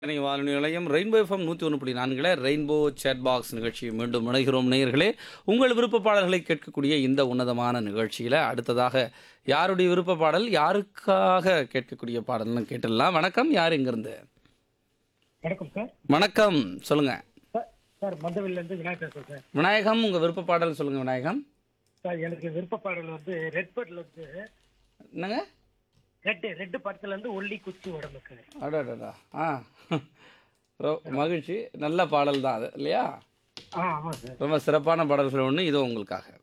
சென்னை வானொலி நிலையம் rainbow FM 101.4 rainbow chat box நிகழ்ச்சி மீண்டும் இணைகிறோம் நேயர்களே. உங்கள் விருப்ப பாடல்களை கேட்கக்கூடிய இந்த உன்னதமான நிகழ்ச்சியில் அடுத்ததாக யாருடைய விருப்ப பாடல் யாருக்காக கேட்கக்கூடிய பாடல்னு கேட்டுடலாம். வணக்கம், யார் எங்கிருந்து? வணக்கம் சார். வணக்கம், சொல்லுங்க. சார் சார் மந்தவெளியிலேருந்து விநாயகர் பேசுகிறேன் சார். விநாயகம், உங்கள் விருப்ப பாடல் சொல்லுங்க விநாயகம். சார் எனக்கு விருப்ப பாடல் வந்து ரெட் படத்துலேருந்து என்னங்க? ரெட்டு படத்துலேருந்து ஒல்லி குச்சி உடம்பு சார். அடாடா, ஆ மகிழ்ச்சி. நல்ல பாடல் தான் அது இல்லையா? ஆமாம் சார். ரொம்ப சிறப்பான பாடல்கள் ஒன்று இதோ உங்களுக்காக.